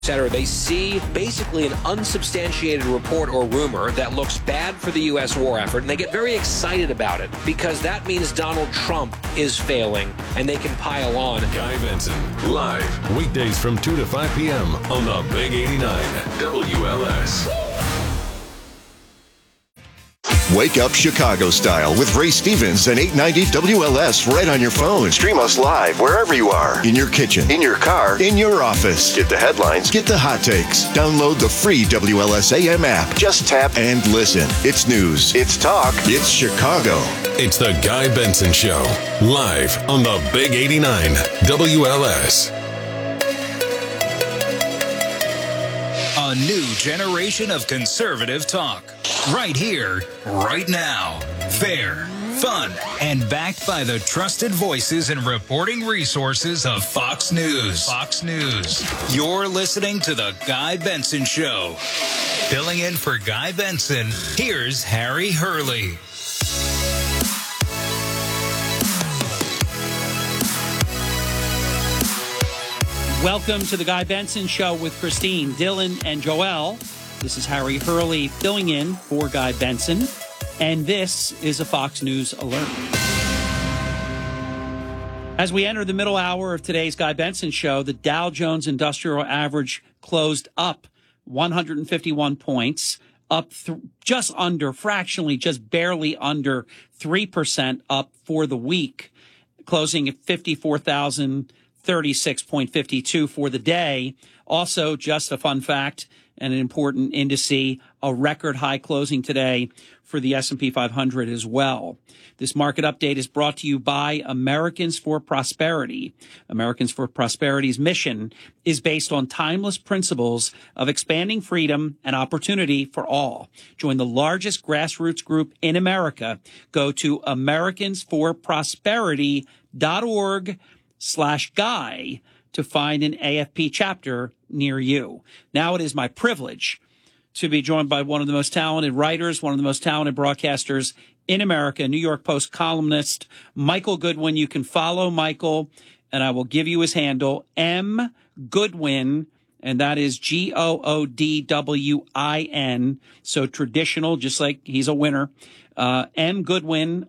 Center, they see basically an unsubstantiated report or rumor that looks bad for the U.S. war effort, and they get very excited about it because that means Donald Trump is failing, and they can pile on. Guy Benson, live, weekdays from 2 to 5 p.m. on the Big 89 WLS. Wake up Chicago style with Ray Stevens and 890 WLS right on your phone. Stream us live wherever you are. In your kitchen, in your car, in your office. Get the headlines, get the hot takes. Download the free WLS AM app. Just tap and listen. It's news. It's talk. It's Chicago. It's the Guy Benson Show, live on the Big 89 WLS. A new generation of conservative talk. Right here, right now. Fair, fun, and backed by the trusted voices and reporting resources of Fox News. Fox News. You're listening to The Guy Benson Show. Filling in for Guy Benson, here's Harry Hurley. Welcome to the Guy Benson Show with Christine, Dylan, and Joel. This is Harry Hurley filling in for Guy Benson, and this is a Fox News alert. As we enter the middle hour of today's Guy Benson Show, the Dow Jones Industrial Average closed up 151 points, up just under, fractionally, just barely under 3% up for the week, closing at 54,036.52 for the day. Also, just a fun fact and an important indice, a record high closing today for the S&P 500 as well. This market update is brought to you by Americans for Prosperity. Americans for Prosperity's mission is based on timeless principles of expanding freedom and opportunity for all. Join the largest grassroots group in America. Go to americansforprosperity.org/guy to find an AFP chapter near you. Now it is my privilege to be joined by one of the most talented writers, one of the most talented broadcasters in America, New York Post columnist, Michael Goodwin. You can follow Michael, and I will give you his handle, M. Goodwin, and that is Goodwin. So traditional, just like he's a winner. M. Goodwin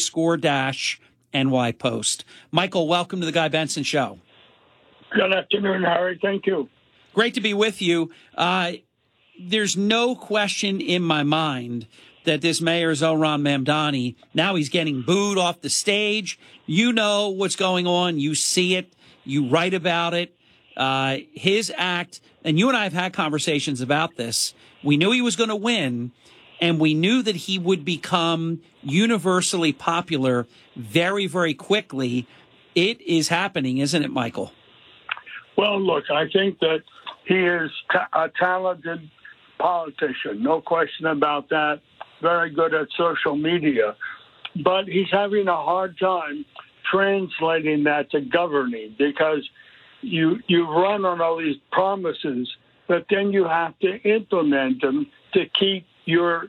_NY Post. Michael, welcome to the Guy Benson Show. Good afternoon, Harry. Thank you. Great to be with you. There's no question in my mind that this mayor, Zohran Mamdani, now he's getting booed off the stage. You know what's going on. You see it. You write about it. His act, and you and I have had conversations about this. We knew he was going to win, and we knew that he would become universally popular very, very quickly. It is happening, isn't it, Michael? Well, look, I think that he is a talented politician, no question about that, very good at social media. But he's having a hard time translating that to governing because you run on all these promises, but then you have to implement them to keep your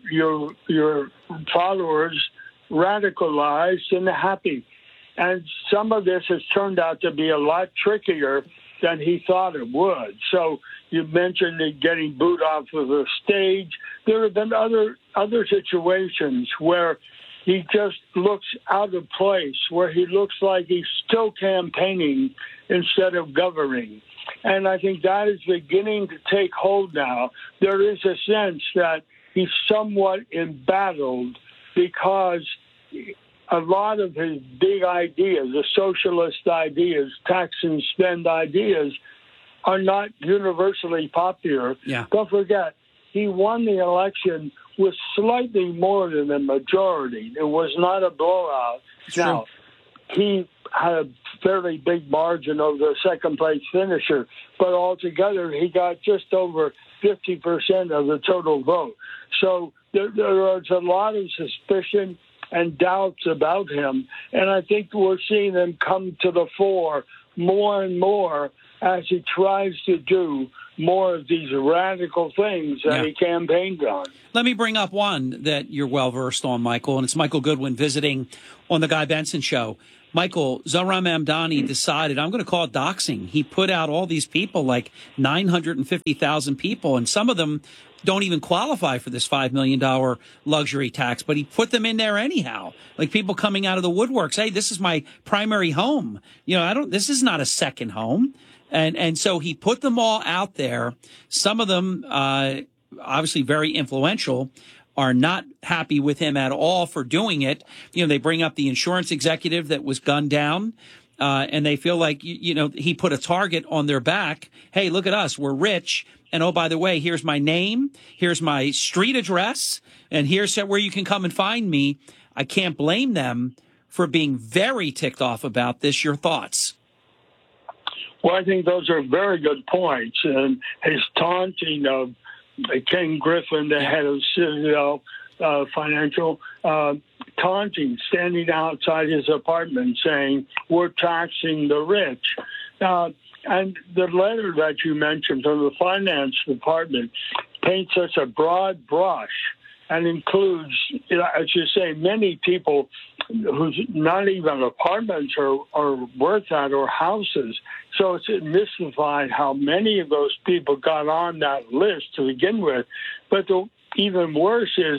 followers radicalized and happy. And some of this has turned out to be a lot trickier than he thought it would. So you mentioned it getting booed off of the stage. There have been other situations where he just looks out of place, where he looks like he's still campaigning instead of governing. And I think that is beginning to take hold now. There is a sense that he's somewhat embattled because a lot of his big ideas, the socialist ideas, tax and spend ideas, are not universally popular. Yeah. Don't forget, he won the election with slightly more than a majority. It was not a blowout. Now, he had a fairly big margin over the second-place finisher, but altogether he got just over 50% of the total vote. So there was a lot of suspicion and doubts about him, and I think we're seeing them come to the fore more and more as he tries to do more of these radical things that he campaigned on. Let me bring up one that you're well-versed on, Michael, and it's Michael Goodwin visiting on the Guy Benson Show. Michael, Zohran Mamdani decided, I'm going to call it doxing. He put out all these people, like 950,000 people, and some of them don't even qualify for this $5 million luxury tax, but he put them in there anyhow. Like people coming out of the woodworks. Hey, this is my primary home. This is not a second home. And so he put them all out there. Some of them, obviously very influential, are not happy with him at all for doing it. They bring up the insurance executive that was gunned down. And they feel like, he put a target on their back. Hey, look at us. We're rich. And oh, by the way, here's my name. Here's my street address. And here's where you can come and find me. I can't blame them for being very ticked off about this. Your thoughts? Well, I think those are very good points. And his taunting of Ken Griffin, the head of Citadel Financial, taunting, standing outside his apartment saying, we're taxing the rich. And the letter that you mentioned from the finance department paints such a broad brush and includes, as you say, many people whose not even apartments are worth that or houses. So it's mystified how many of those people got on that list to begin with. But the even worse is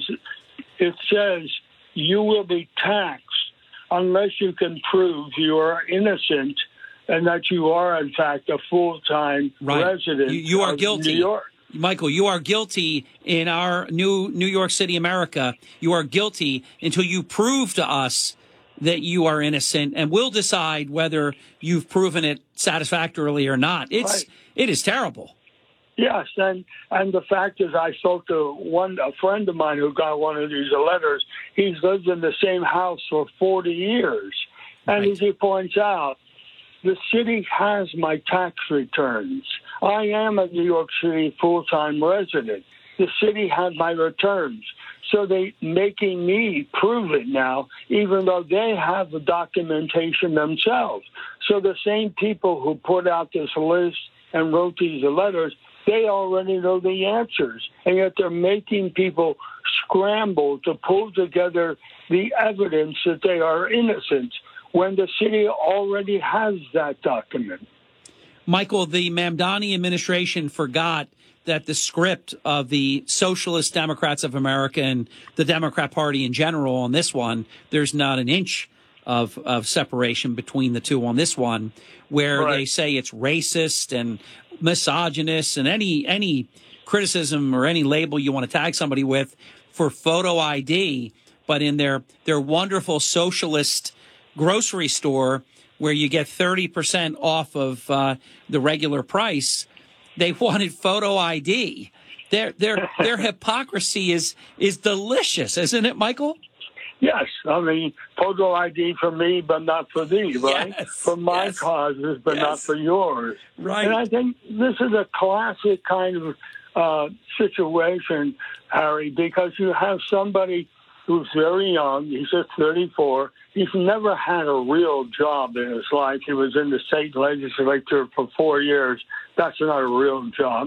it says you will be taxed unless you can prove you are innocent and that you are, in fact, a full-time resident. You are guilty. New York. Michael, you are guilty in our New York City, America. You are guilty until you prove to us that you are innocent, and we'll decide whether you've proven it satisfactorily or not. It is terrible. Yes, and the fact is, I spoke to a friend of mine who got one of these letters. He's lived in the same house for 40 years, and as he points out, the city has my tax returns. I am a New York City full-time resident. The city had my returns. So they're making me prove it now, even though they have the documentation themselves. So the same people who put out this list and wrote these letters, they already know the answers. And yet they're making people scramble to pull together the evidence that they are innocent when the city already has that document. Michael, the Mamdani administration forgot that the script of the Socialist Democrats of America and the Democrat Party in general on this one, there's not an inch of separation between the two on this one, where they say it's racist and misogynist and any criticism or any label you want to tag somebody with for photo ID. But in their wonderful socialist grocery store where you get 30% off of the regular price, they wanted photo ID. Their hypocrisy is delicious, isn't it, Michael? Yes. I mean, photo ID for me, but not for thee, right? Yes, for my causes, but not for yours. Right. And I think this is a classic kind of situation, Harry, because you have somebody who's very young. He's just 34. He's never had a real job in his life. He was in the state legislature for 4 years. That's not a real job.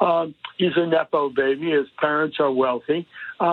He's a Nepo baby. His parents are wealthy.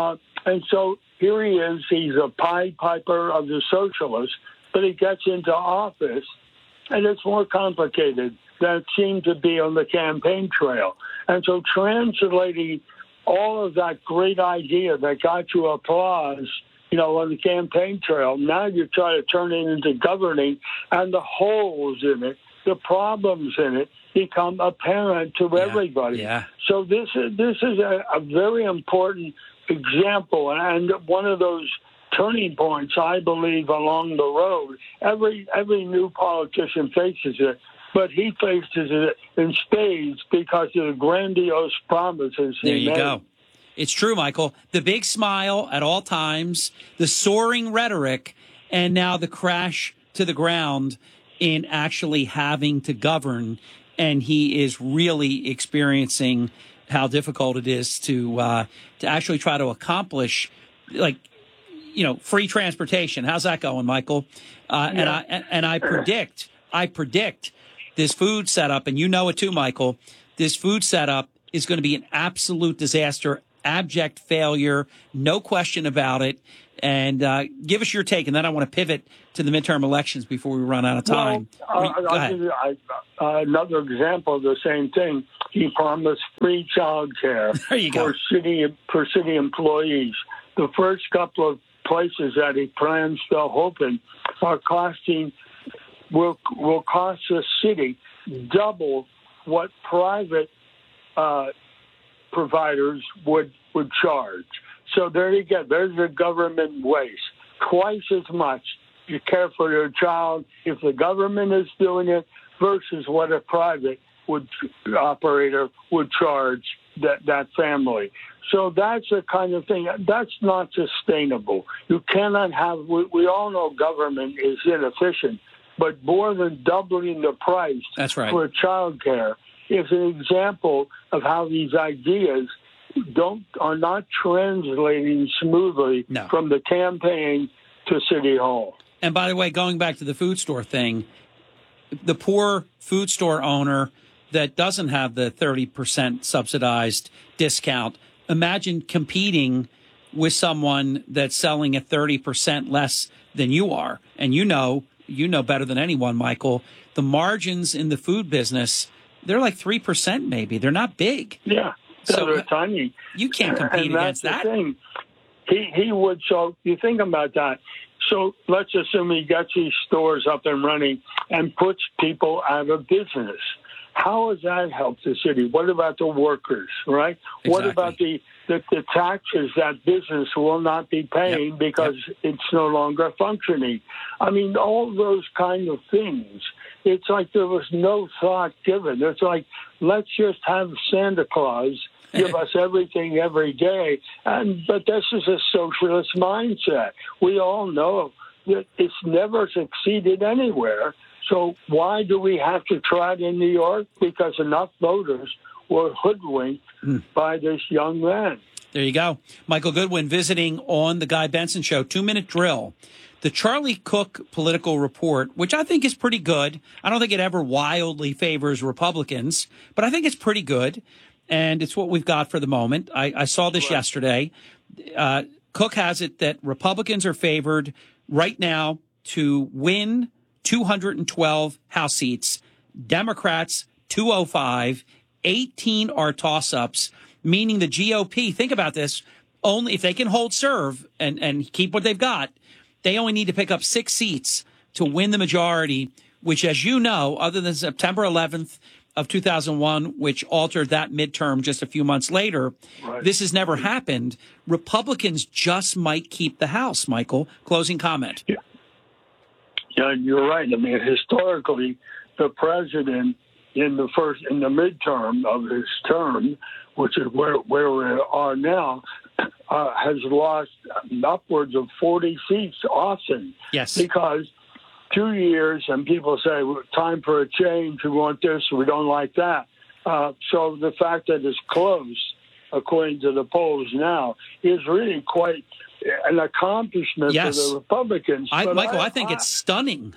And so here he is. He's a Pied Piper of the socialists, but he gets into office, and it's more complicated than it seemed to be on the campaign trail. And so translating all of that great idea that got you applause, on the campaign trail, now you try to turn it into governing, and the holes in it, the problems in it, become apparent to everybody. Yeah. So this is a very important example, and one of those turning points, I believe, along the road. Every new politician faces it, but he faces it in spades because of the grandiose promises he made. There you go. It's true, Michael. The big smile at all times, the soaring rhetoric, and now the crash to the ground in actually having to govern. And he is really experiencing how difficult it is to actually try to accomplish, free transportation. How's that going, Michael? And I predict this food setup, and you know it too, Michael. This food setup is going to be an absolute disaster. Abject failure, no question about it. And give us your take, and then I want to pivot to the midterm elections before we run out of time. Well, Go ahead. Another example of the same thing. He promised free child care There you go. for city employees. The first couple of places that he plans to open will cost the city double what private providers would charge. So there you go. There's the government waste. Twice as much you care for your child if the government is doing it versus what a private operator would charge that family. So that's the kind of thing. That's not sustainable. You cannot have. We all know government is inefficient, but more than doubling the price That's right. for child care is an example of how these ideas are not translating smoothly from the campaign to City Hall. And by the way, going back to the food store thing, the poor food store owner that doesn't have the 30% subsidized discount, imagine competing with someone that's selling at 30% less than you are. And you know better than anyone, Michael, the margins in the food business, they're like 3% maybe. They're not big. Yeah. So they're tiny. You can't compete against that. Thing. He would. So you think about that. So let's assume he gets these stores up and running and puts people out of business. How has that helped the city? What about the workers, right? Exactly. What about the taxes that business will not be paying because it's no longer functioning? I mean, all those kind of things. It's like there was no thought given. It's like, let's just have Santa Claus give us everything every day. But this is a socialist mindset. We all know that it's never succeeded anywhere. So why do we have to try it in New York? Because enough voters were hoodwinked by this young man. There you go. Michael Goodwin visiting on the Guy Benson Show. 2-minute drill. The Charlie Cook political report, which I think is pretty good. I don't think it ever wildly favors Republicans, but I think it's pretty good. And it's what we've got for the moment. I saw this yesterday. Cook has it that Republicans are favored right now to win 212 House seats. Democrats, 205. 18 are toss-ups, meaning the GOP, think about this, only if they can hold serve and keep what they've got, they only need to pick up 6 seats to win the majority, which, as you know, other than September 11th of 2001, which altered that midterm just a few months later, this has never happened. Republicans just might keep the House, Michael. Closing comment. Yeah, you're right. I mean, historically, the president in the midterm of his term, which is where we are now, has lost upwards of 40 seats often. Yes. Because 2 years and people say, well, time for a change, we want this, we don't like that. So the fact that it's close, according to the polls now, is really quite an accomplishment for the Republicans. Michael, I think it's stunning.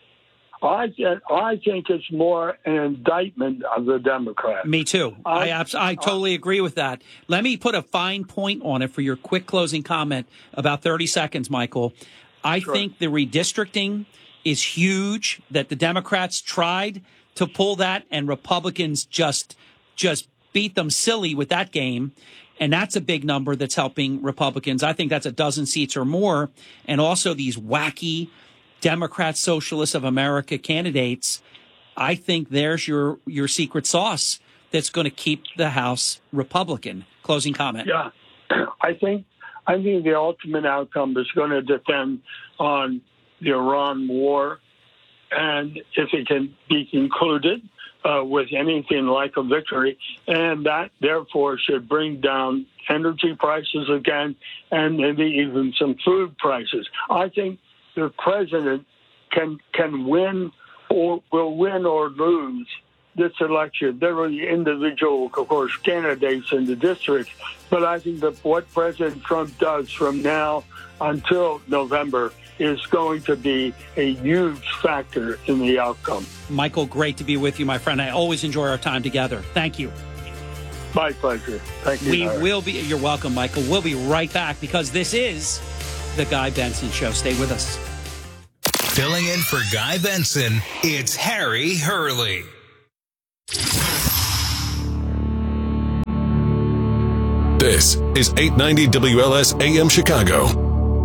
I think it's more an indictment of the Democrats. Me too. I totally agree with that. Let me put a fine point on it for your quick closing comment, about 30 seconds, Michael. I think the redistricting is huge, that the Democrats tried to pull that and Republicans just beat them silly with that game. And that's a big number that's helping Republicans. I think that's 12 seats or more. And also these wacky Democrat Socialists of America candidates. I think there's your secret sauce that's going to keep the House Republican. Closing comment. Yeah, I think the ultimate outcome is going to depend on the Iran war, and if it can be concluded with anything like a victory, and that therefore should bring down energy prices again, and maybe even some food prices. I think the president can win or will win or lose this election. There are individual, of course, candidates in the district, but I think that what President Trump does from now until November is going to be a huge factor in the outcome. Michael, great to be with you, my friend. I always enjoy our time together. Thank you. My pleasure. Thank you. You're welcome, Michael. We'll be right back because this is the Guy Benson Show. Stay with us. Filling in for Guy Benson, it's Harry Hurley. This is 890 WLS AM Chicago.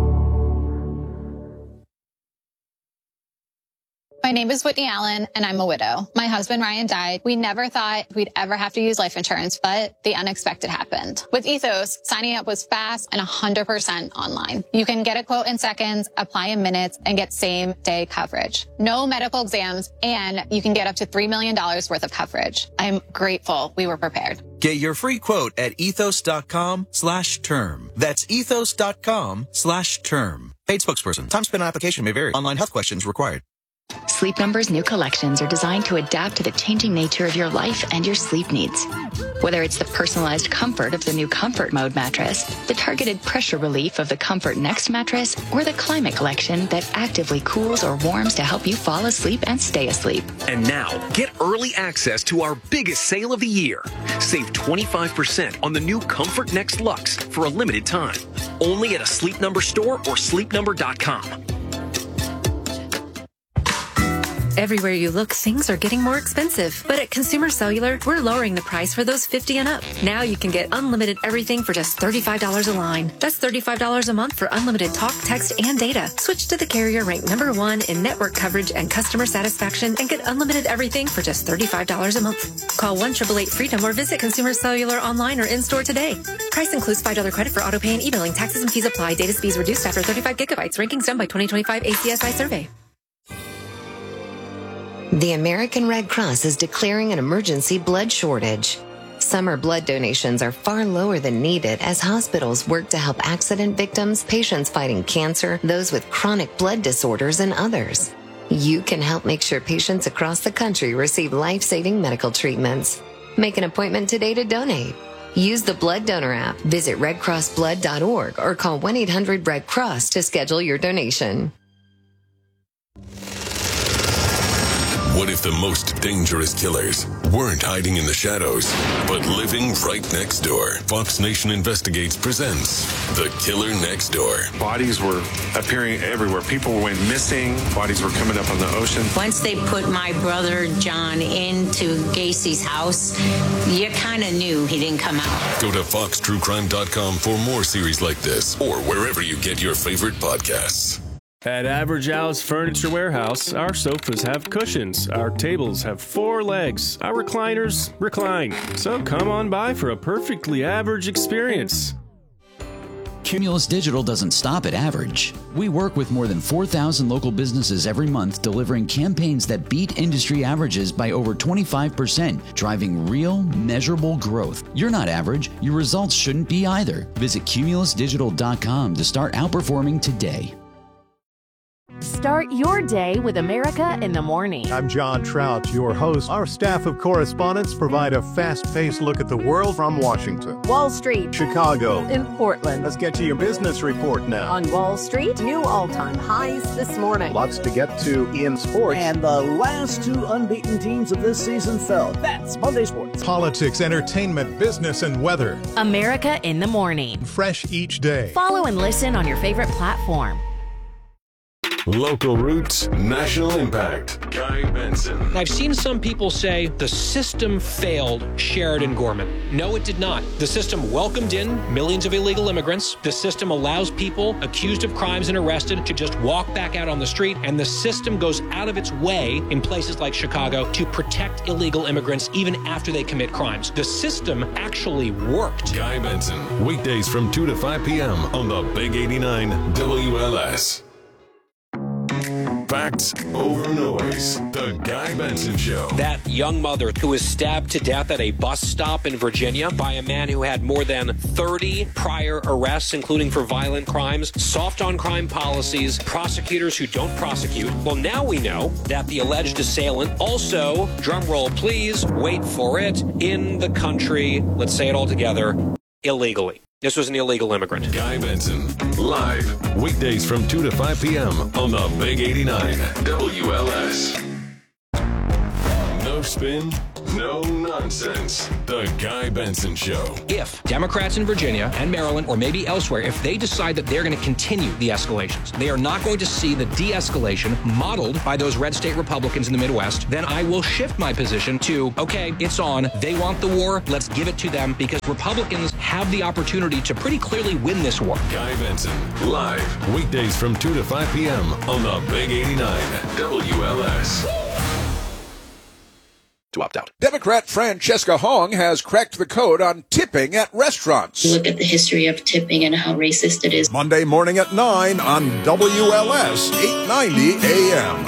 My name is Whitney Allen, and I'm a widow. My husband, Ryan, died. We never thought we'd ever have to use life insurance, but the unexpected happened. With Ethos, signing up was fast and 100% online. You can get a quote in seconds, apply in minutes, and get same-day coverage. No medical exams, and you can get up to $3 million worth of coverage. I'm grateful we were prepared. Get your free quote at ethos.com/term. That's ethos.com/term. Paid spokesperson. Time spent on application may vary. Online health questions required. Sleep Number's new collections are designed to adapt to the changing nature of your life and your sleep needs. Whether it's the personalized comfort of the new Comfort Mode mattress, the targeted pressure relief of the Comfort Next mattress, or the Climate Collection that actively cools or warms to help you fall asleep and stay asleep. And now, get early access to our biggest sale of the year. Save 25% on the new Comfort Next Luxe for a limited time. Only at a Sleep Number store or sleepnumber.com. Everywhere you look, things are getting more expensive. But at Consumer Cellular, we're lowering the price for those 50 and up. Now you can get unlimited everything for just $35 a line. That's $35 a month for unlimited talk, text, and data. Switch to the carrier ranked #1 in network coverage and customer satisfaction and get unlimited everything for just $35 a month. Call 1-888-FREEDOM or visit Consumer Cellular online or in-store today. Price includes $5 credit for autopay and e-billing. Taxes and fees apply. Data speeds reduced after 35 gigabytes. Rankings done by 2025 ACSI survey. The American Red Cross is declaring an emergency blood shortage. Summer blood donations are far lower than needed as hospitals work to help accident victims, patients fighting cancer, those with chronic blood disorders, and others. You can help make sure patients across the country receive life-saving medical treatments. Make an appointment today to donate. Use the Blood Donor app, visit redcrossblood.org, or call 1-800-RED-CROSS to schedule your donation. What if the most dangerous killers weren't hiding in the shadows, but living right next door? Fox Nation Investigates presents The Killer Next Door. Bodies were appearing everywhere. People went missing. Bodies were coming up on the ocean. Once they put my brother John into Gacy's house, you kind of knew he didn't come out. Go to foxtruecrime.com for more series like this, or wherever you get your favorite podcasts. At Average Al's Furniture Warehouse, our sofas have cushions, our tables have 4 legs, our recliners recline. So come on by for a perfectly average experience. Cumulus Digital doesn't stop at average. We work with more than 4,000 local businesses every month, delivering campaigns that beat industry averages by over 25%, driving real, measurable growth. You're not average. Your results shouldn't be either. Visit cumulusdigital.com to start outperforming today. Start your day with America in the Morning. I'm John Trout, your host. Our staff of correspondents provide a fast-paced look at the world from Washington, Wall Street, Chicago, and Portland. Let's get to your business report now. On Wall Street, new all-time highs this morning. Lots to get to in sports. And the last 2 unbeaten teams of this season fell. That's Monday Sports. Politics, entertainment, business, and weather. America in the Morning. Fresh each day. Follow and listen on your favorite platform. Local roots, national impact. Guy Benson. I've seen some people say the system failed Sheridan Gorman. No, it did not. The system welcomed in millions of illegal immigrants. The system allows people accused of crimes and arrested to just walk back out on the street. And the system goes out of its way in places like Chicago to protect illegal immigrants even after they commit crimes. The system actually worked. Guy Benson, weekdays from 2 to 5 p.m. on the Big 89 WLS. Facts over noise. The Guy Benson Show. That young mother who was stabbed to death at a bus stop in Virginia by a man who had more than 30 prior arrests, including for violent crimes, soft on crime policies, prosecutors who don't prosecute. Well, now we know that the alleged assailant also, drumroll please, wait for it, in the country, let's say it all together, illegally. This was an illegal immigrant. Guy Benson, live, weekdays from 2 to 5 p.m. on the Big 89 WLS. No No spin, no nonsense. The Guy Benson Show. If Democrats in Virginia and Maryland, or maybe elsewhere, if they decide that they're going to continue the escalations, they are not going to see the de-escalation modeled by those red state Republicans in the Midwest, then I will shift my position to, okay, it's on. They want the war. Let's give it to them, because Republicans have the opportunity to pretty clearly win this war. Guy Benson, live, weekdays from 2 to 5 p.m. on the Big 89 WLS. To opt out. Democrat Francesca Hong has cracked the code on tipping at restaurants. Look at the history of tipping and how racist it is. Monday morning at 9 on WLS 890 AM.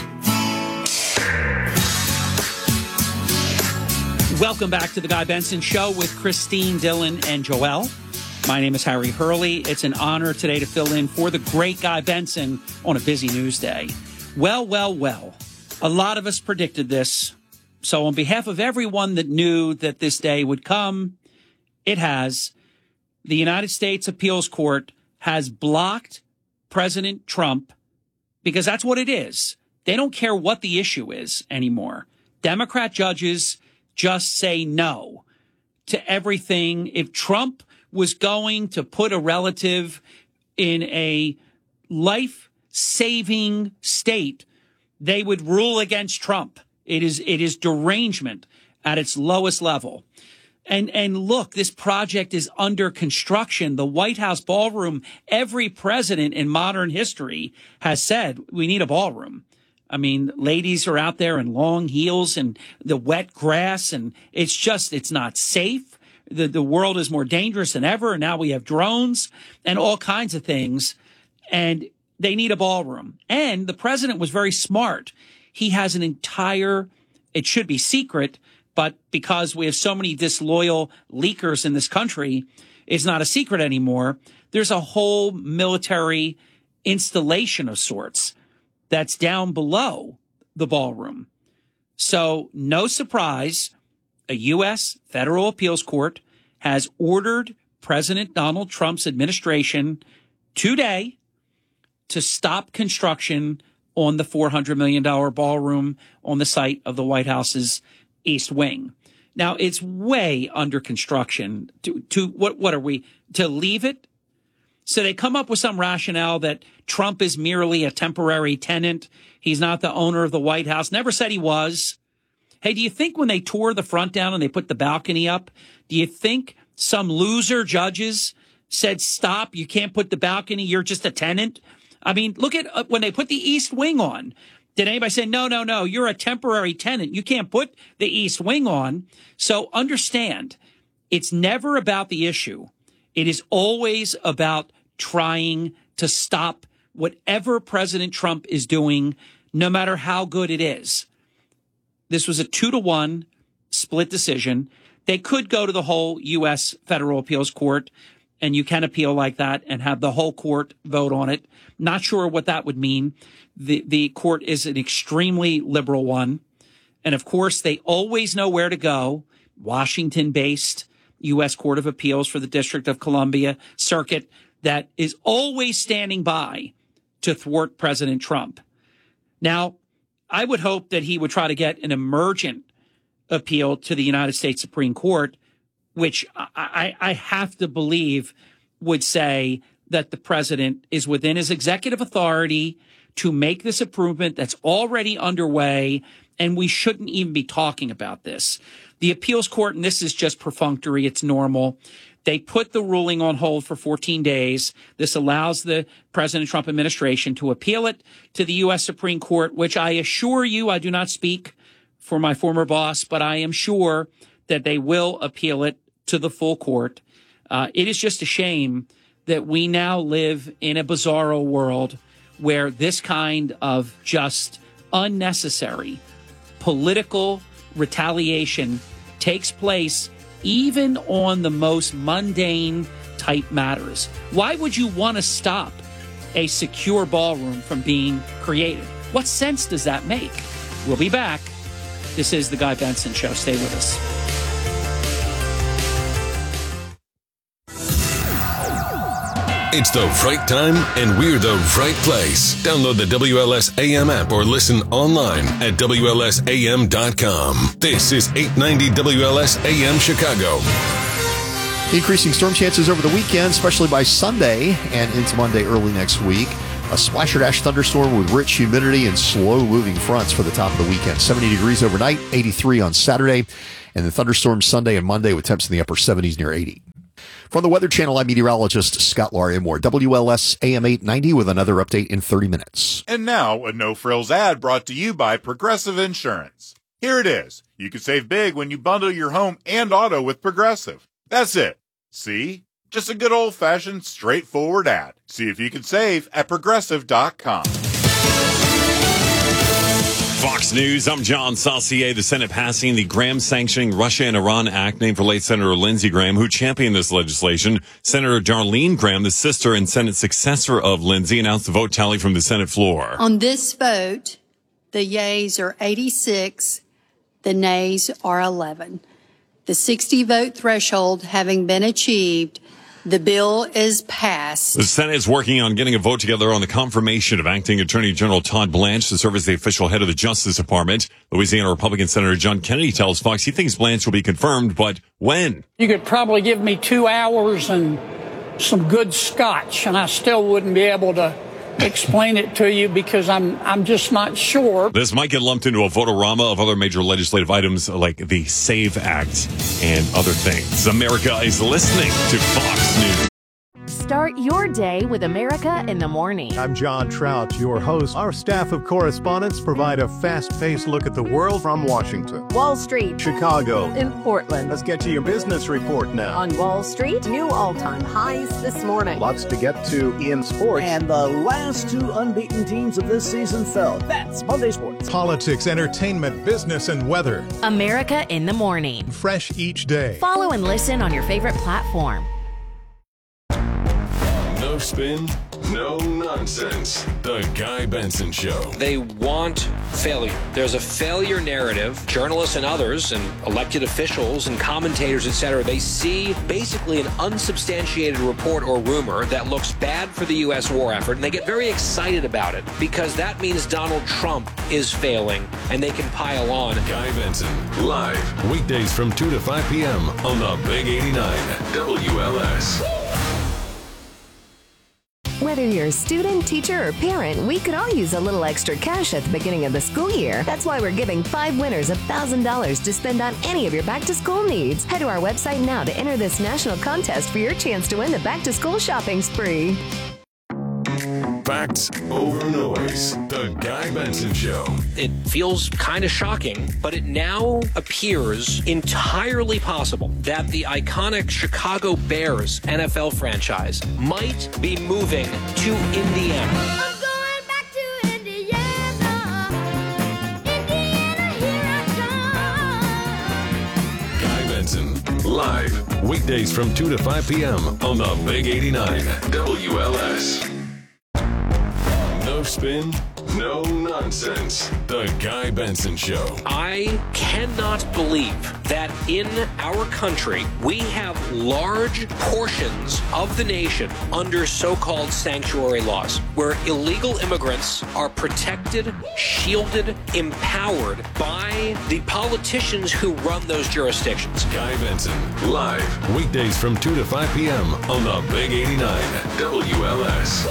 Welcome back to the Guy Benson Show with Christine, Dylan, and Joelle. My name is Harry Hurley. It's an honor today to fill in for the great Guy Benson on a busy news day. Well. A lot of us predicted this. So on behalf of everyone that knew that this day would come, it has. The United States Appeals Court has blocked President Trump, because that's what it is. They don't care what the issue is anymore. Democrat judges just say no to everything. If Trump was going to put a relative in a life-saving state, they would rule against Trump. It is derangement at its lowest level. And look, this project is under construction. The White House ballroom, every president in modern history has said, we need a ballroom. I mean, ladies are out there in long heels and the wet grass, and it's not safe. The world is more dangerous than ever. And now we have drones and all kinds of things, and they need a ballroom. And the president was very smart. He has an entire, it should be secret, but because we have so many disloyal leakers in this country, it's not a secret anymore. There's a whole military installation of sorts that's down below the ballroom. So no surprise, a U.S. federal appeals court has ordered President Donald Trump's administration today to stop construction on the $400 million ballroom on the site of the White House's East Wing. Now, it's way under construction. What are we, to leave it? So they come up with some rationale that Trump is merely a temporary tenant. He's not the owner of the White House. Never said he was. Hey, do you think when they tore the front down and they put the balcony up, do you think some loser judges said, stop, you can't put the balcony, you're just a tenant? I mean, look at when they put the East Wing on. Did anybody say, no, you're a temporary tenant. You can't put the East Wing on. So understand, it's never about the issue. It is always about trying to stop whatever President Trump is doing, no matter how good it is. This was a 2-1 split decision. They could go to the whole U.S. Federal Appeals Court, and you can appeal like that and have the whole court vote on it. Not sure what that would mean. The court is an extremely liberal one. And of course, they always know where to go. Washington-based U.S. Court of Appeals for the District of Columbia circuit that is always standing by to thwart President Trump. Now, I would hope that he would try to get an emergent appeal to the United States Supreme Court, which I have to believe would say that the president is within his executive authority to make this improvement that's already underway, and we shouldn't even be talking about this. The appeals court, and this is just perfunctory, it's normal, they put the ruling on hold for 14 days. This allows the President Trump administration to appeal it to the U.S. Supreme Court, which I assure you, I do not speak for my former boss, but I am sure that they will appeal it to the full court. It is just a shame that we now live in a bizarro world where this kind of just unnecessary political retaliation takes place even on the most mundane type matters. Why would you want to stop a secure ballroom from being created? What sense does that make? We'll be back. This is The Guy Benson Show. Stay with us. It's the right time, and we're the right place. Download the WLS AM app or listen online at WLSAM.com. This is 890 WLS AM Chicago. Increasing storm chances over the weekend, especially by Sunday and into Monday early next week. A splash or dash thunderstorm with rich humidity and slow-moving fronts for the top of the weekend. 70 degrees overnight, 83 on Saturday, and the thunderstorms Sunday and Monday with temps in the upper 70s near 80. From the Weather Channel, I'm meteorologist Scott Larimore. WLS AM 890 with another update in 30 minutes. And now, a no-frills ad brought to you by Progressive Insurance. Here it is. You can save big when you bundle your home and auto with Progressive. That's it. See? Just a good old-fashioned, straightforward ad. See if you can save at Progressive.com. Fox News, I'm John Saucier. The Senate passing the Graham Sanctioning Russia and Iran Act, named for late Senator Lindsey Graham, who championed this legislation. Senator Darlene Graham, the sister and Senate successor of Lindsey, announced the vote tally from the Senate floor. On this vote, the yeas are 86, the nays are 11. The 60-vote threshold having been achieved, the bill is passed. The Senate is working on getting a vote together on the confirmation of Acting Attorney General Todd Blanche to serve as the official head of the Justice Department. Louisiana Republican Senator John Kennedy tells Fox he thinks Blanche will be confirmed, but when? You could probably give me 2 hours and some good scotch, and I still wouldn't be able to explain it to you because I'm just not sure. This might get lumped into a votorama of other major legislative items like the SAVE Act and other things. America is listening to Fox News. Start your day with America in the Morning. I'm John Trout, your host. Our staff of correspondents provide a fast-paced look at the world from Washington, Wall Street, Chicago, in Portland. Let's get to your business report now. On Wall Street, new all-time highs this morning. Lots to get to in sports. And the last 2 unbeaten teams of this season fell. That's Monday Sports. Politics, entertainment, business, and weather. America in the Morning. Fresh each day. Follow and listen on your favorite platform. No spin, no nonsense. The Guy Benson Show. They want failure. There's a failure narrative. Journalists and others and elected officials and commentators, etc., they see basically an unsubstantiated report or rumor that looks bad for the U.S. war effort, and they get very excited about it because that means Donald Trump is failing, and they can pile on. Guy Benson, live, weekdays from 2 to 5 p.m. on the Big 89 WLS. Whether you're a student, teacher, or parent, we could all use a little extra cash at the beginning of the school year. That's why we're giving 5 winners $1,000 to spend on any of your back-to-school needs. Head to our website now to enter this national contest for your chance to win the back-to-school shopping spree. Facts over noise. The Guy Benson Show. It feels kind of shocking, but it now appears entirely possible that the iconic Chicago Bears NFL franchise might be moving to Indiana. I'm going back to Indiana. Indiana, here I come. Guy Benson, live, weekdays from 2 to 5 p.m. on the Big 89 WLS. No spin, no nonsense. The Guy Benson Show. I cannot believe that in our country we have large portions of the nation under so-called sanctuary laws, where illegal immigrants are protected, shielded, empowered by the politicians who run those jurisdictions. Guy Benson, live, weekdays from 2 to 5 p.m. on the Big 89 WLS.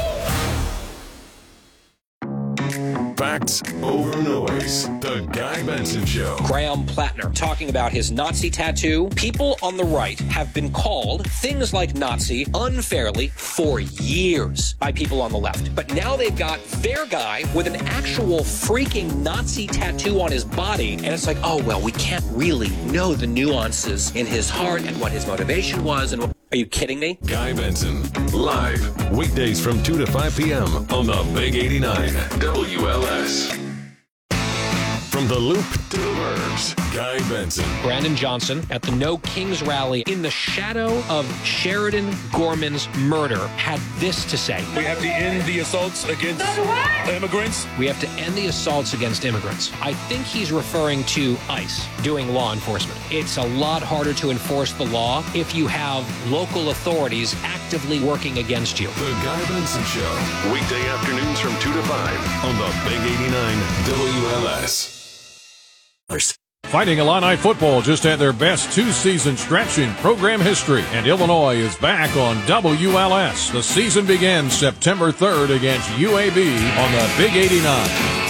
Facts over noise. The Guy Benson Show. Graham Plattner talking about his Nazi tattoo. People on the right have been called things like Nazi unfairly for years by people on the left. But now they've got their guy with an actual freaking Nazi tattoo on his body. And it's like, oh, well, we can't really know the nuances in his heart and what his motivation was. And are you kidding me? Guy Benson, live, weekdays from 2 to 5 p.m. on the Big 89 WLS. From the Loop to the Burbs, Guy Benson. Brandon Johnson at the No Kings rally in the shadow of Sheridan Gorman's murder had this to say. We have to end the assaults against immigrants. We have to end the assaults against immigrants. I think he's referring to ICE doing law enforcement. It's a lot harder to enforce the law if you have local authorities actively working against you. The Guy Benson Show. Weekday afternoons from 2 to 5 on the Big 89 WLS. Fighting Illini football just had their best two-season stretch in program history, and Illinois is back on WLS. The season begins September 3rd against UAB on the Big 89.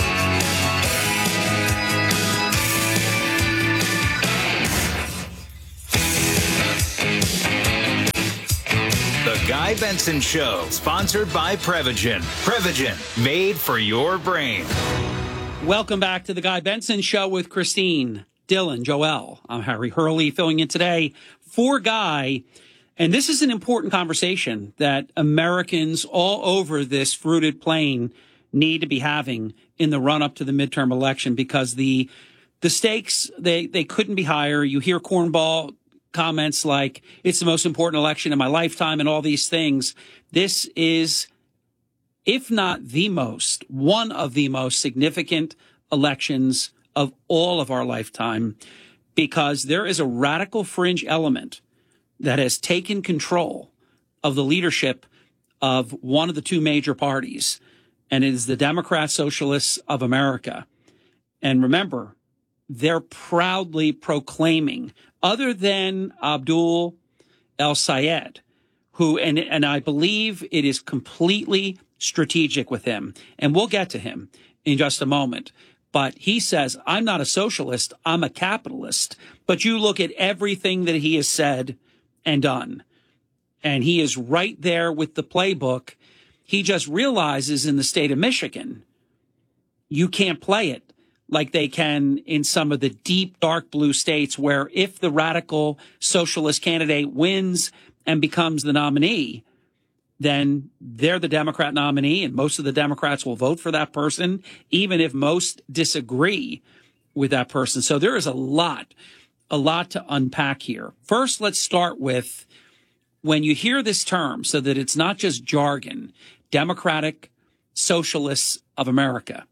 The Guy Benson Show, sponsored by Prevagen. Prevagen, made for your brain. Welcome back to the Guy Benson Show with Christine, Dylan, Joel. I'm Harry Hurley, filling in today for Guy. And this is an important conversation that Americans all over this fruited plain need to be having in the run-up to the midterm election, because the stakes, they couldn't be higher. You hear cornball comments like, it's the most important election in my lifetime and all these things. This is, if not the most, one of the most significant elections of all of our lifetime, because there is a radical fringe element that has taken control of the leadership of one of the two major parties, and it is the Democrat Socialists of America. And remember, they're proudly proclaiming, other than Abdul El-Sayed, who, and I believe it is completely strategic with him, and we'll get to him in just a moment. But he says, I'm not a socialist, I'm a capitalist. But you look at everything that he has said and done, and he is right there with the playbook. He just realizes in the state of Michigan, you can't play it like they can in some of the deep, dark blue states, where if the radical socialist candidate wins and becomes the nominee, then they're the Democrat nominee, and most of the Democrats will vote for that person, even if most disagree with that person. So there is a lot to unpack here. First, let's start with, when you hear this term, so that it's not just jargon, Democratic Socialists of America.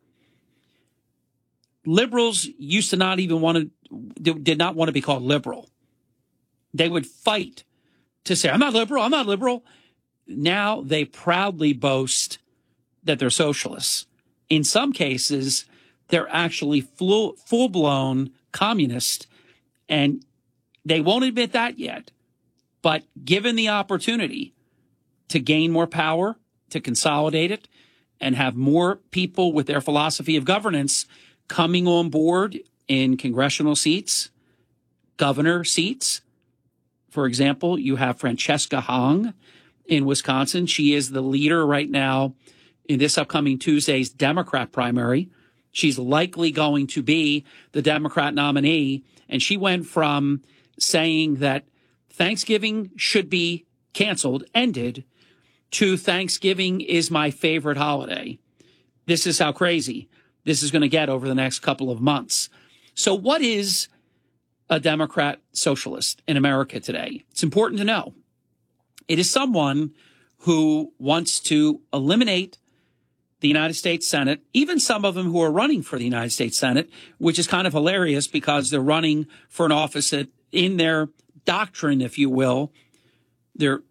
Liberals used to not even did not want to be called liberal. They would fight to say, I'm not liberal. Now they proudly boast that they're socialists. In some cases, they're actually full-blown communist, and they won't admit that yet. But given the opportunity to gain more power, to consolidate it, and have more people with their philosophy of governance coming on board in congressional seats, governor seats. For example, you have Francesca Hong in Wisconsin. She is the leader right now in this upcoming Tuesday's Democrat primary. She's likely going to be the Democrat nominee. And she went from saying that Thanksgiving should be canceled, ended, to Thanksgiving is my favorite holiday. This is how crazy this is going to get over the next couple of months. So what is a Democrat socialist in America today? It's important to know. It is someone who wants to eliminate the United States Senate, even some of them who are running for the United States Senate, which is kind of hilarious because they're running for an office that in their doctrine, if you will, their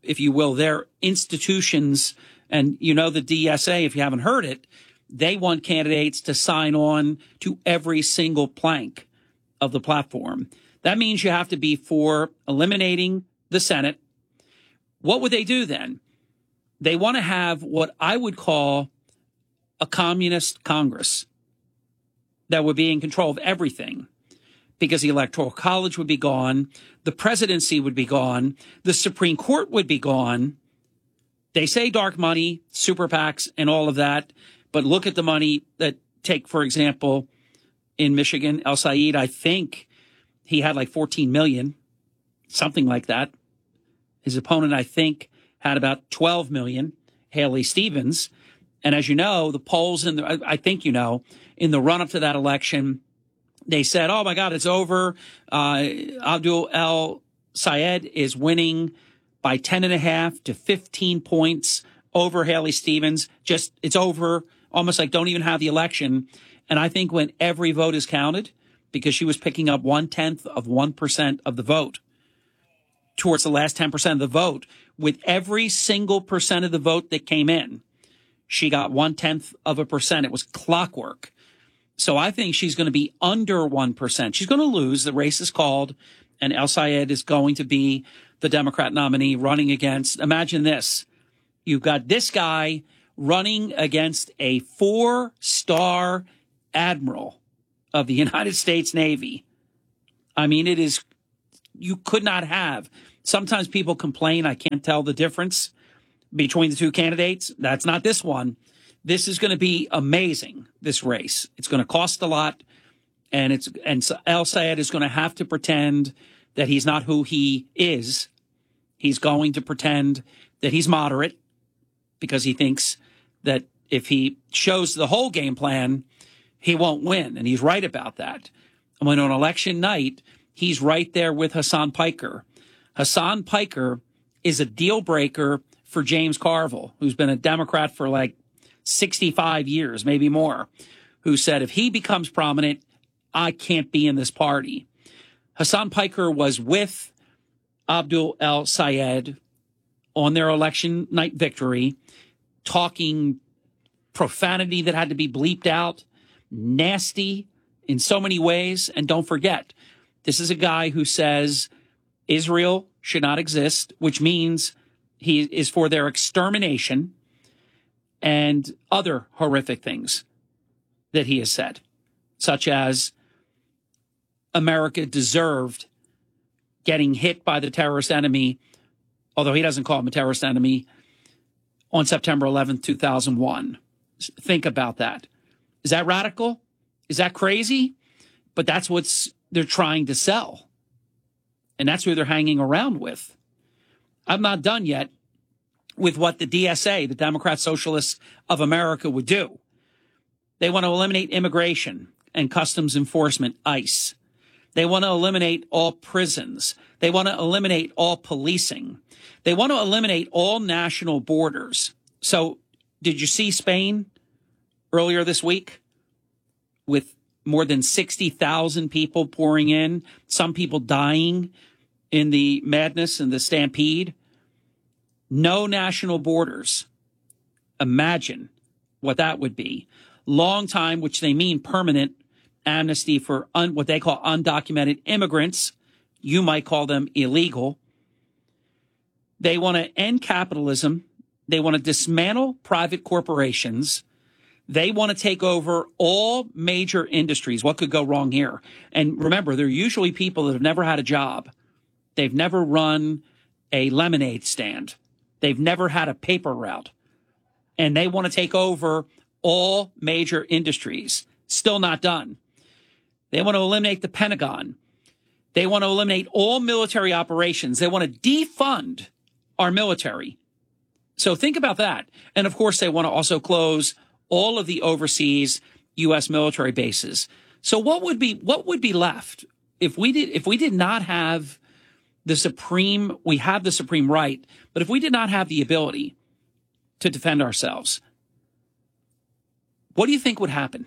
institutions, and you know the DSA, if you haven't heard it, they want candidates to sign on to every single plank of the platform. That means you have to be for eliminating the Senate. What would they do then? They want to have what I would call a communist Congress that would be in control of everything, because the Electoral College would be gone, the presidency would be gone, the Supreme Court would be gone. They say dark money, super PACs, and all of that, but look at the money that take, for example, in Michigan, El-Sayed, I think he had like 14 million, something like that. His opponent, I think, had about 12 million, Haley Stevens. And as you know, the polls in the run-up to that election, They said, oh, my God, it's over. Abdul El Sayed is winning by 10.5 to 15 points over Haley Stevens. Just, it's over, almost like don't even have the election. And I think when every vote is counted, because she was picking up 0.1% of the vote towards the last 10% of the vote, with every single percent of the vote that came in, she got 0.1%. It was clockwork. So I think she's going to be under 1%. She's going to lose. The race is called, and El Sayed is going to be the Democrat nominee running against, imagine this. You've got this guy running against a 4-star admiral of the United States Navy. I mean, it is, you could not have. Sometimes people complain, I can't tell the difference between the two candidates. That's not this one. This is going to be amazing, this race. It's going to cost a lot, and El Sayed is going to have to pretend that he's not who he is. He's going to pretend that he's moderate because he thinks that if he shows the whole game plan, he won't win, and he's right about that. And when on election night, he's right there with Hassan Piker. Hassan Piker is a deal breaker for James Carville, who's been a Democrat for like 65 years, maybe more, who said, if he becomes prominent, I can't be in this party. Hassan Piker was with Abdul El Sayed on their election night victory, talking profanity that had to be bleeped out, nasty in so many ways. And don't forget, this is a guy who says Israel should not exist, which means he is for their extermination, and other horrific things that he has said, such as America deserved getting hit by the terrorist enemy, although he doesn't call him a terrorist enemy, on September 11th, 2001. Think about that. Is that radical? Is that crazy? But that's what they're trying to sell. And that's who they're hanging around with. I'm not done yet with what the DSA, the Democrat Socialists of America, would do. They want to eliminate immigration and customs enforcement, ICE. They want to eliminate all prisons. They want to eliminate all policing. They want to eliminate all national borders. So did you see Spain earlier this week with more than 60,000 people pouring in, some people dying in the madness and the stampede? No national borders. Imagine what that would be. Long time, which they mean permanent, amnesty for what they call undocumented immigrants. You might call them illegal. They want to end capitalism. They want to dismantle private corporations. They want to take over all major industries. What could go wrong here? And remember, they're usually people that have never had a job. They've never run a lemonade stand. They've never had a paper route. And they want to take over all major industries. Still not done. They want to eliminate the Pentagon. They want to eliminate all military operations. They want to defund our military. So think about that. And of course, they want to also close all of the overseas U.S. military bases. So what would be left if we did not have the supreme? We have the supreme right, but if we did not have the ability to defend ourselves, what do you think would happen?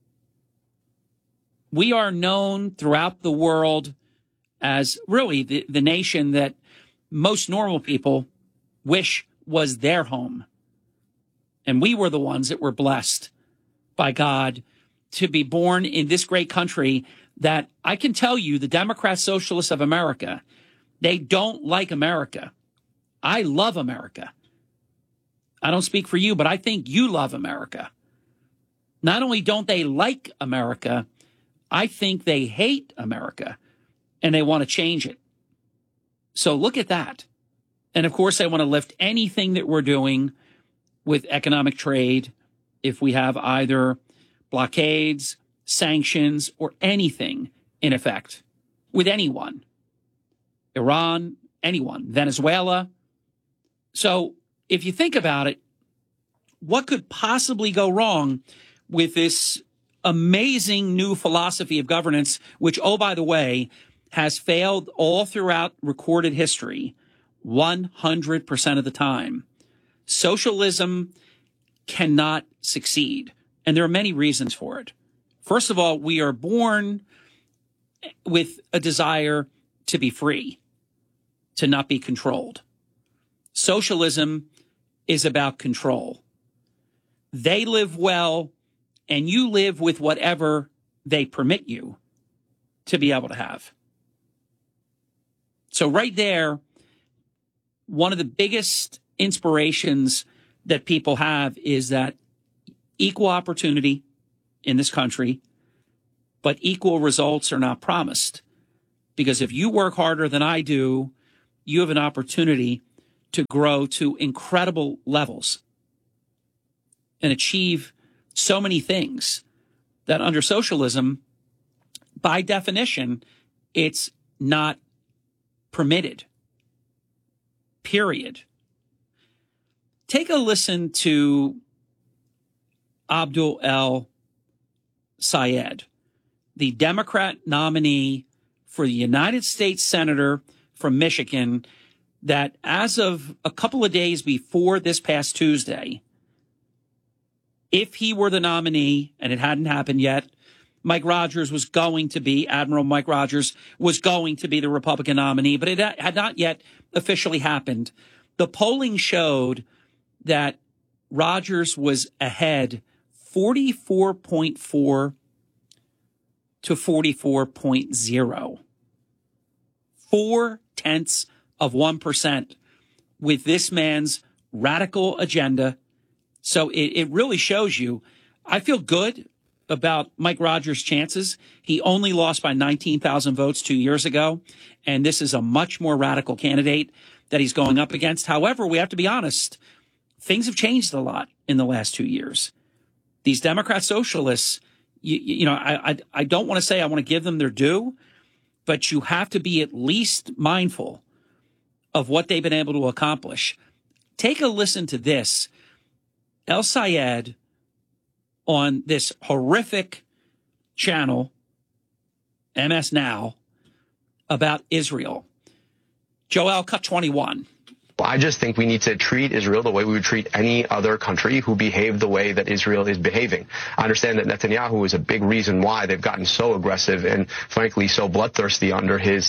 We are known throughout the world as really the nation that most normal people wish was their home. And we were the ones that were blessed by God to be born in this great country that I can tell you, the Democrat Socialists of America, they don't like America. I love America. I don't speak for you, but I think you love America. Not only don't they like America, I think they hate America and they want to change it. So look at that. And of course, they want to lift anything that we're doing with economic trade. If we have either blockades, sanctions, or anything in effect with anyone, Iran, anyone, Venezuela. So if you think about it, what could possibly go wrong with this amazing new philosophy of governance, which, oh, by the way, has failed all throughout recorded history 100% of the time. Socialism cannot succeed, and there are many reasons for it. First of all, we are born with a desire to be free, to not be controlled. Socialism is about control. They live well, and you live with whatever they permit you to be able to have. So right there, one of the biggest inspirations that people have is that equal opportunity in this country, but equal results are not promised. Because if you work harder than I do, you have an opportunity to grow to incredible levels and achieve so many things that under socialism, by definition, it's not permitted. Period. Take a listen to Abdul El-Sayed, the Democrat nominee for the United States Senator from Michigan, that as of a couple of days before this past Tuesday, if he were the nominee, and it hadn't happened yet, Admiral Mike Rogers was going to be the Republican nominee, but it had not yet officially happened. The polling showed that Rogers was ahead 44.4 to 44.0. 0.4% with this man's radical agenda. So it really shows you, I feel good about Mike Rogers' chances. He only lost by 19,000 votes 2 years ago, and this is a much more radical candidate that he's going up against. However, we have to be honest, things have changed a lot in the last 2 years. These Democrat socialists, I don't want to say I want to give them their due, but you have to be at least mindful of what they've been able to accomplish. Take a listen to this. El-Sayed on this horrific channel, MS Now, about Israel. Joel, cut 21. I just think we need to treat Israel the way we would treat any other country who behaved the way that Israel is behaving. I understand that Netanyahu is a big reason why they've gotten so aggressive and, frankly, so bloodthirsty under his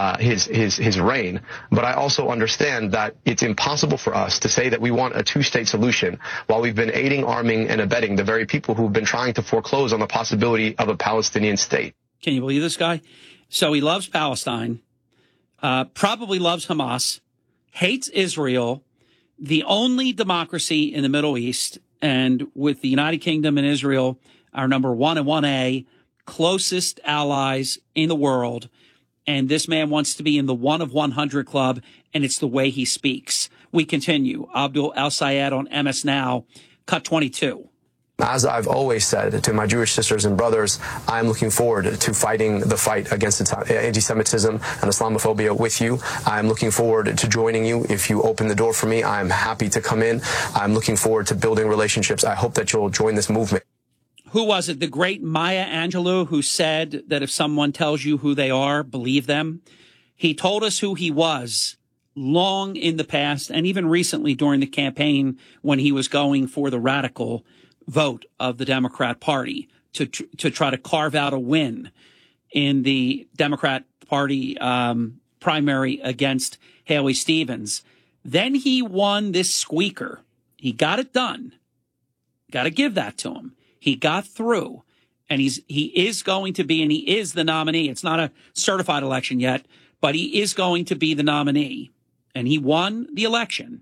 reign. But I also understand that it's impossible for us to say that we want a two-state solution while we've been aiding, arming, and abetting the very people who've been trying to foreclose on the possibility of a Palestinian state. Can you believe this guy? So he loves Palestine, probably loves Hamas, hates Israel, the only democracy in the Middle East, and with the United Kingdom and Israel, our number 1 and 1A, closest allies in the world. And this man wants to be in the 1 of 100 club, and it's the way he speaks. We continue. Abdul El-Sayed on MS Now, cut 22. As I've always said to my Jewish sisters and brothers, I'm looking forward to fighting the fight against anti-Semitism and Islamophobia with you. I'm looking forward to joining you. If you open the door for me, I'm happy to come in. I'm looking forward to building relationships. I hope that you'll join this movement. Who was it? The great Maya Angelou, who said that if someone tells you who they are, believe them. He told us who he was long in the past, and even recently during the campaign when he was going for the radical vote of the Democrat Party to try to carve out a win in the Democrat Party primary against Haley Stevens. Then he won this squeaker. He got it done. Got to give that to him. He got through, and he is going to be, and he is the nominee. It's not a certified election yet, but he is going to be the nominee, and he won the election.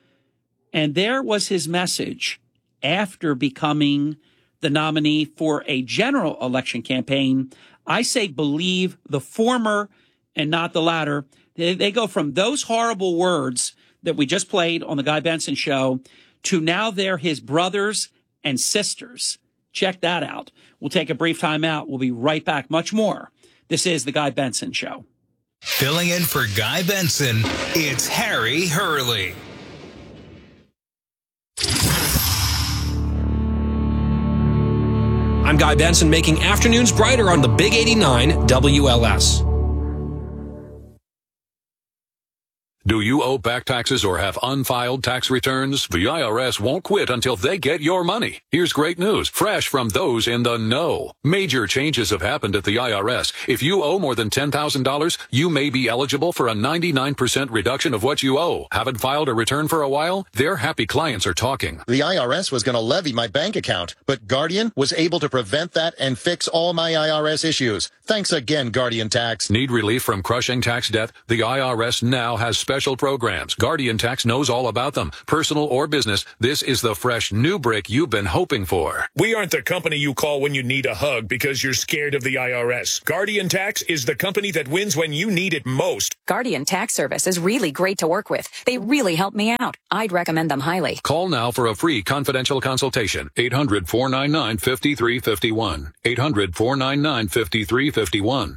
And there was his message after becoming the nominee for a general election campaign. I say believe the former and not the latter. They go from those horrible words that we just played on the Guy Benson Show to now they're his brothers and sisters. Check that out. We'll take a brief time out. We'll be right back. Much more. This is the Guy Benson Show. Filling in for Guy Benson, it's Harry Hurley. I'm Guy Benson, making afternoons brighter on the Big 89 WLS. Do you owe back taxes or have unfiled tax returns? The IRS won't quit until they get your money. Here's great news, fresh from those in the know. Major changes have happened at the IRS. If you owe more than $10,000, you may be eligible for a 99% reduction of what you owe. Haven't filed a return for a while? Their happy clients are talking. The IRS was going to levy my bank account, but Guardian was able to prevent that and fix all my IRS issues. Thanks again, Guardian Tax. Need relief from crushing tax debt? The IRS now has special programs. Guardian Tax knows all about them. Personal or business, this is the fresh new brick you've been hoping for. We aren't the company you call when you need a hug because you're scared of the IRS. Guardian Tax is the company that wins when you need it most. Guardian Tax Service is really great to work with. They really help me out. I'd recommend them highly. Call now for a free confidential consultation. 800-499-5351. 800-499-5351.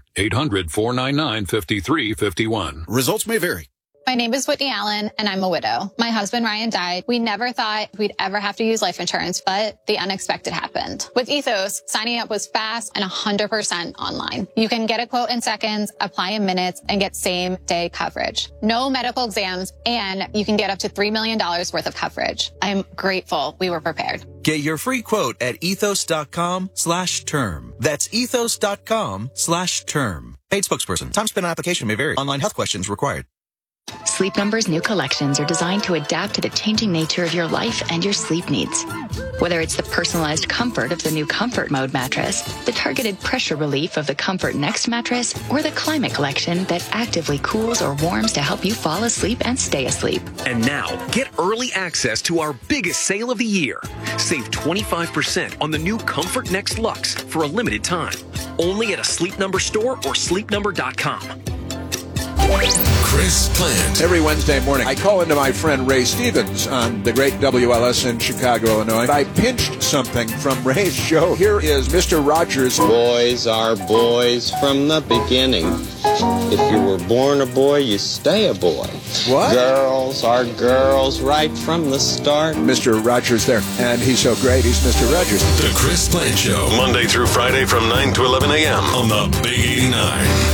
800-499-5351. Results may vary. My name is Whitney Allen, and I'm a widow. My husband, Ryan, died. We never thought we'd ever have to use life insurance, but the unexpected happened. With Ethos, signing up was fast and 100% online. You can get a quote in seconds, apply in minutes, and get same-day coverage. No medical exams, and you can get up to $3 million worth of coverage. I'm grateful we were prepared. Get your free quote at ethos.com/term. That's ethos.com/term. Paid spokesperson. Time spent on application may vary. Online health questions required. Sleep Number's new collections are designed to adapt to the changing nature of your life and your sleep needs. Whether it's the personalized comfort of the new Comfort Mode mattress, the targeted pressure relief of the Comfort Next mattress, or the Climate Collection that actively cools or warms to help you fall asleep and stay asleep. And now, get early access to our biggest sale of the year. Save 25% on the new Comfort Next Luxe for a limited time. Only at a Sleep Number store or sleepnumber.com. Chris Plant. Every Wednesday morning, I call into my friend Ray Stevens on the great WLS in Chicago, Illinois. I pinched something from Ray's show. Here is Mr. Rogers. Boys are boys from the beginning. If you were born a boy, you stay a boy. What? Girls are girls right from the start. Mr. Rogers there, and he's so great, he's Mr. Rogers. The Chris Plant Show, Monday through Friday from 9 to 11 a.m. on the Big 89.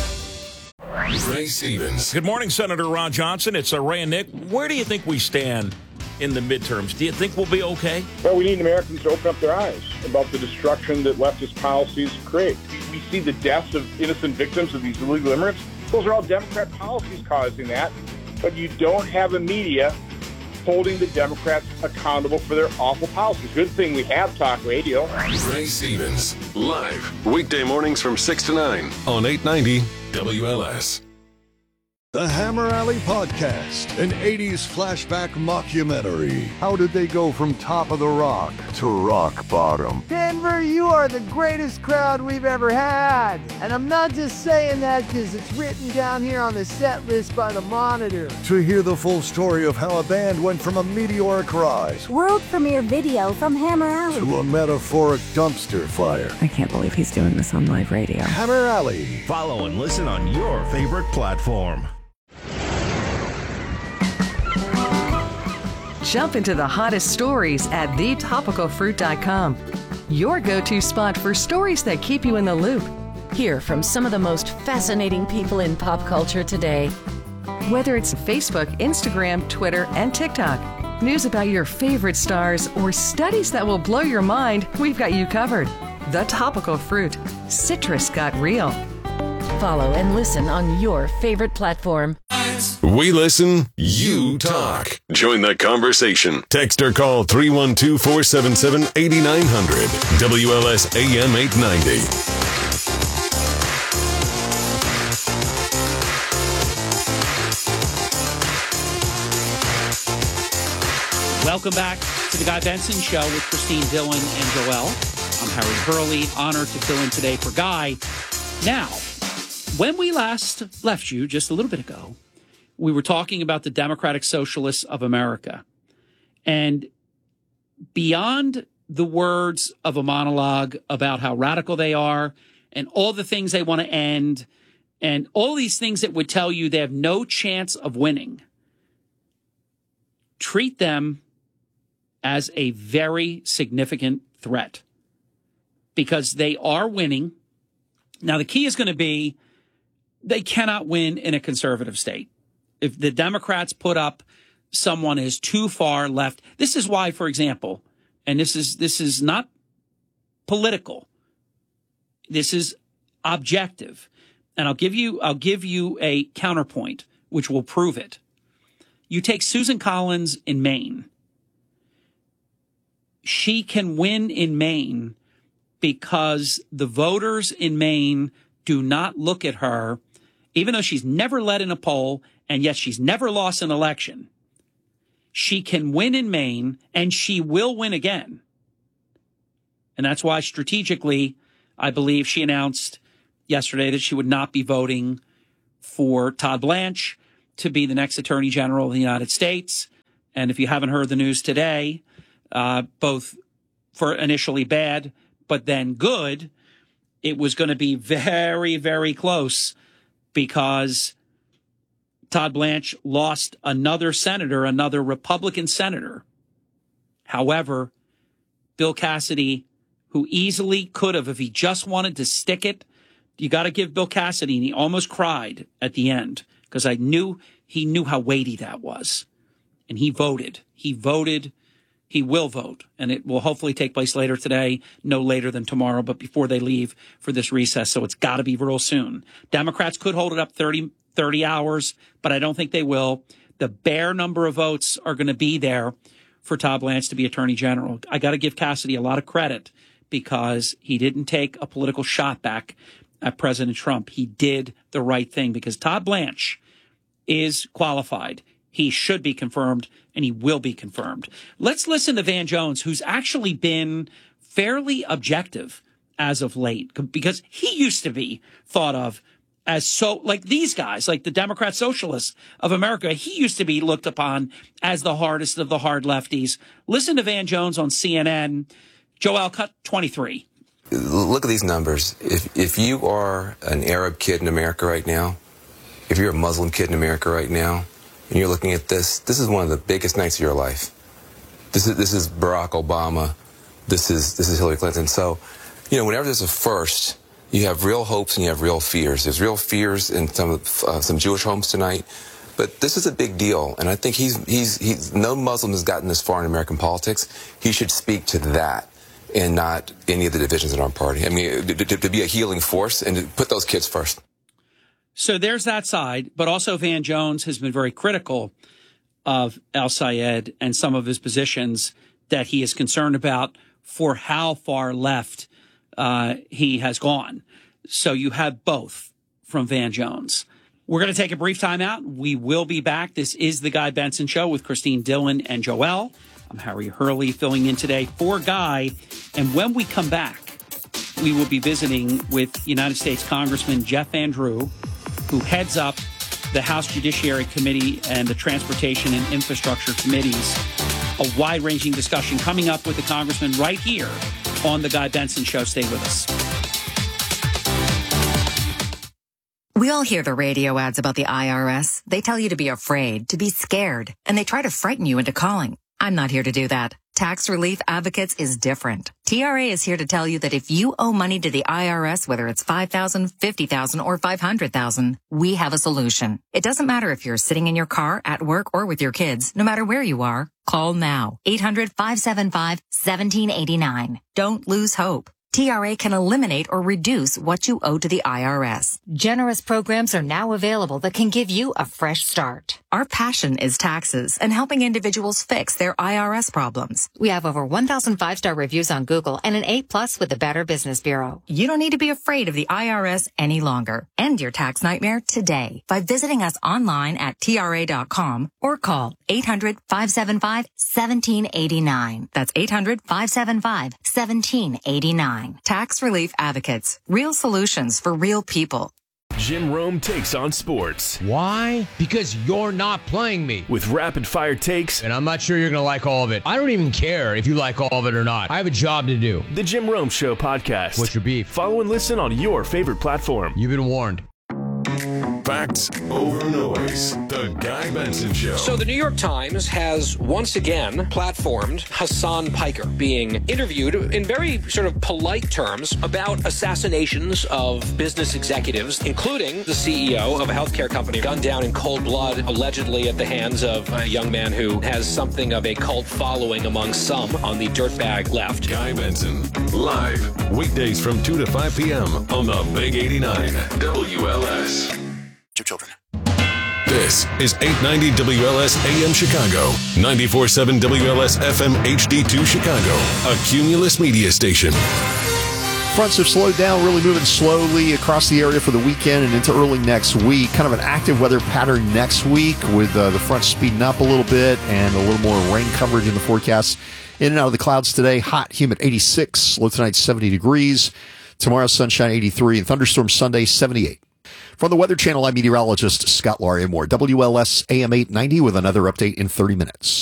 Ray Stevens. Good morning, Senator Ron Johnson. It's Ray and Nick. Where do you think we stand in the midterms? Do you think we'll be okay? Well, we need Americans to open up their eyes about the destruction that leftist policies create. We see the deaths of innocent victims of these illegal immigrants. Those are all Democrat policies causing that. But you don't have a media holding the Democrats accountable for their awful policies. Good thing we have talk radio. Ray Stevens, live, weekday mornings from 6 to 9 on 890 WLS. The Hammer Alley Podcast, an 80s flashback mockumentary. How did they go from top of the rock to rock bottom? Denver, you are the greatest crowd we've ever had. And I'm not just saying that because it's written down here on the set list by the Monitor. To hear the full story of how a band went from a meteoric rise world premiere video from Hammer Alley to a metaphoric dumpster fire. I can't believe he's doing this on live radio. Hammer Alley. Follow and listen on your favorite platform. Jump into the hottest stories at thetopicalfruit.com. Your go-to spot for stories that keep you in the loop. Hear from some of the most fascinating people in pop culture today. Whether it's Facebook, Instagram, Twitter, and TikTok, news about your favorite stars, or studies that will blow your mind, we've got you covered. The Topical Fruit. Citrus got real. Follow and listen on your favorite platform. We listen, you talk. Join the conversation. Text or call 312-477-8900. WLS AM 890. Welcome back to the Guy Benson Show with Christine Dillon and Joelle. I'm Harry Hurley, honored to fill in today for Guy. Now, when we last left you just a little bit ago, we were talking about the Democratic Socialists of America. And beyond the words of a monologue about how radical they are and all the things they want to end and all these things that would tell you they have no chance of winning, treat them as a very significant threat. because they are winning. Now, the key is going to be they cannot win in a conservative state. If the Democrats put up someone is too far left, this is why, for example, and this is not political. This is objective. And I'll give you a counterpoint, which will prove it. You take Susan Collins in Maine. She can win in Maine because the voters in Maine do not look at her, even though she's never led in a poll, and yet she's never lost an election. She can win in Maine, and she will win again. And that's why strategically, I believe she announced yesterday that she would not be voting for Todd Blanche to be the next Attorney General of the United States. And if you haven't heard the news today, both for initially bad, but then good, it was going to be very, very close because Todd Blanche lost another senator, another Republican senator. However, Bill Cassidy, who easily could have, if he just wanted to stick it, you got to give Bill Cassidy, and he almost cried at the end because he knew how weighty that was. And he voted. He will vote, and it will hopefully take place later today, no later than tomorrow, but before they leave for this recess. So it's got to be real soon. Democrats could hold it up 30 hours, but I don't think they will. The bare number of votes are going to be there for Todd Blanche to be Attorney General. I got to give Cassidy a lot of credit because he didn't take a political shot back at President Trump. He did the right thing because Todd Blanche is qualified. He should be confirmed, and he will be confirmed. Let's listen to Van Jones, who's actually been fairly objective as of late, because he used to be thought of as so, like these guys, like the Democrat Socialists of America. He used to be looked upon as the hardest of the hard lefties. Listen to Van Jones on CNN. Joel, cut 23. Look at these numbers. If you are an Arab kid in America right now, if you're a Muslim kid in America right now, and you're looking at this is one of the biggest nights of your life. This is Barack Obama. This is Hillary Clinton. So, whenever there's a first, you have real hopes and you have real fears. There's real fears in some Jewish homes tonight, but this is a big deal. And I think he's no Muslim has gotten this far in American politics. He should speak to that and not any of the divisions in our party. I mean, to be a healing force and to put those kids first. So there's that side, but also Van Jones has been very critical of El-Sayed and some of his positions that he is concerned about for how far left he has gone. So you have both from Van Jones. We're going to take a brief time out. We will be back. This is the Guy Benson Show with Christine Dillon and Joel. I'm Harry Hurley filling in today for Guy. And when we come back, we will be visiting with United States Congressman Jeff Van Drew, who heads up the House Judiciary Committee and the Transportation and Infrastructure Committees. A wide-ranging discussion coming up with the congressman right here on the Guy Benson Show. Stay with us. We all hear the radio ads about the IRS. They tell you to be afraid, to be scared, and they try to frighten you into calling. I'm not here to do that. Tax Relief Advocates is different. TRA is here to tell you that if you owe money to the IRS, whether it's $5,000, $50,000, or $500,000, we have a solution. It doesn't matter if you're sitting in your car, at work, or with your kids. No matter where you are, call now. 800-575-1789. Don't lose hope. TRA can eliminate or reduce what you owe to the IRS. Generous programs are now available that can give you a fresh start. Our passion is taxes and helping individuals fix their IRS problems. We have over 1,000 5-star reviews on Google and an A+ with the Better Business Bureau. You don't need to be afraid of the IRS any longer. End your tax nightmare today by visiting us online at TRA.com or call 800-575-1789. That's 800-575-1789. Tax Relief Advocates. Real solutions for real people. Jim Rome takes on sports. Why? Because you're not playing me. With rapid-fire takes. And I'm not sure you're going to like all of it. I don't even care if you like all of it or not. I have a job to do. The Jim Rome Show podcast. What's your beef? Follow and listen on your favorite platform. You've been warned. Facts over noise. The Guy Benson Show. So the New York Times has once again platformed Hassan Piker being interviewed in very sort of polite terms about assassinations of business executives, including the CEO of a healthcare company gunned down in cold blood, allegedly at the hands of a young man who has something of a cult following among some on the dirtbag left. Guy Benson, live, weekdays from 2 to 5 p.m. on the Big 89 WLS. Two children. This is 890 WLS AM Chicago, 94.7 WLS FM HD2 Chicago, a Cumulus media station. Fronts have slowed down, really moving slowly across the area for the weekend and into early next week. Kind of an active weather pattern next week with the fronts speeding up a little bit and a little more rain coverage in the forecast. In and out of the clouds today, hot, humid 86, low tonight 70 degrees. Tomorrow, sunshine 83, and thunderstorm Sunday 78. From the Weather Channel, I'm meteorologist Scott Laria Moore. WLS AM 890 with another update in 30 minutes.